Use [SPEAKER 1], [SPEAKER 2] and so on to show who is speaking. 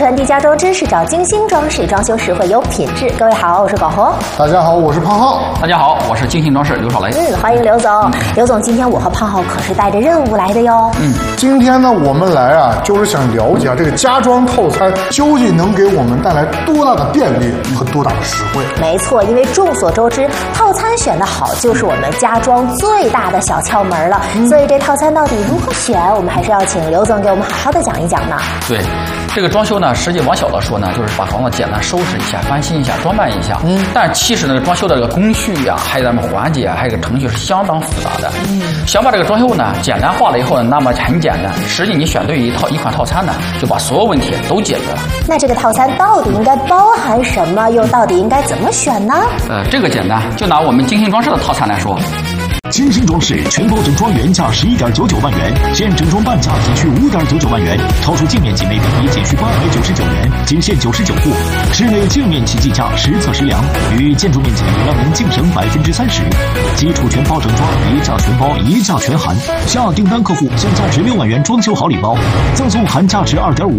[SPEAKER 1] 传递家装知识，找精心装饰，装修实惠有品质。各位好，我是广红。
[SPEAKER 2] 大家好，我是胖浩。
[SPEAKER 3] 大家好，我是精心装饰刘少雷。
[SPEAKER 1] 欢迎刘总。刘总，今天我和胖浩可是带着任务来的哟。
[SPEAKER 2] 今天呢，我们来就是想了解这个家装套餐究竟能给我们带来多大的便利和多大的实惠。
[SPEAKER 1] 没错，因为众所周知，套餐选得好就是我们家装最大的小窍门了。所以这套餐到底如何选，我们还是要请刘总给我们好好的讲一讲呢。
[SPEAKER 3] 对，这个装修呢，实际往小了说呢，就是把房子简单收拾一下、翻新一下、装扮一下。但其实那个装修的这个工序啊，还有咱们环节还有个程序是相当复杂的。想把这个装修呢简单化了以后呢，那么很简单，实际你选对一款套餐呢，就把所有问题都解决了。那这个套餐到底应该包含什么？又到底应该怎么选呢？ 这个简单，就拿我们精心装饰的套餐来说。
[SPEAKER 4] 精心装饰全包整装原价11.99万元，现整装半价仅需5.99万元，超出净面积每平米仅需899元，仅限90户。室内净面积计价实测实量，与建筑面积让您净省30%。基础全包整装，一价全包，一价全含。下订单客户享价值6万元装修好礼包，赠送含价值2.5